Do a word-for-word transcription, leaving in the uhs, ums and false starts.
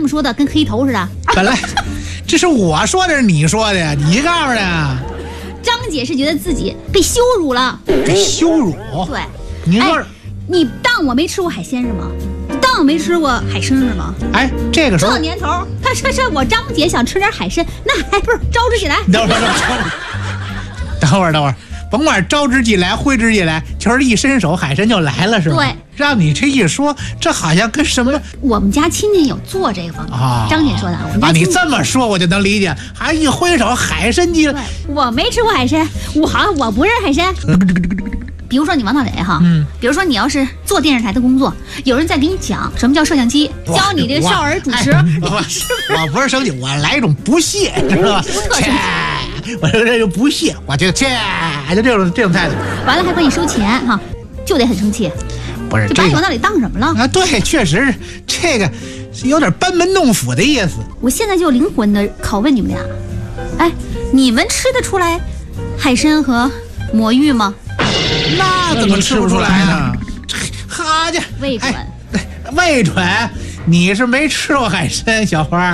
说的跟黑头似的。 本来这是我说的，是你说的呀？你告诉的呀？ 张姐是觉得自己被羞辱了， 被羞辱？ 对， 你告诉、 哎，你当我没吃过海鲜是吗？当我没吃过海参是吗？ 哎，这个时候这年头，他说是我张姐想吃点海参，那还不是招之即来？ 等会儿，等会儿，等会儿，甭管招之即来，挥之即来，就是一伸手，海参就来了，是吧？ 对。 让你这一说，这好像跟什么？ 我们家亲戚有做这个方面。 啊， 张姐说的，我们家啊， 亲戚你这么说我就能理解，还一挥手，海参进来。 我没吃过海参，我好像我不认海参。比如说你王大磊哈， 嗯， 比如说你要是做电视台的工作，有人在给你讲什么叫摄像机，教你这个少儿主持， 哎、我, 我不是生气，我来一种不屑，知道吧？切，我这这就不屑，我就切，就这种这种态度。 完了还管你收钱哈，就得很生气。 不是， 就把你往那里当什么了啊？对，确实是这个有点班门弄斧的意思。 我现在就灵魂的拷问你们俩，哎，你们吃得出来海参和魔芋吗？ 那怎么吃不出来呢？好家伙， 未准， 哎，未准，你是没吃过海参，小花。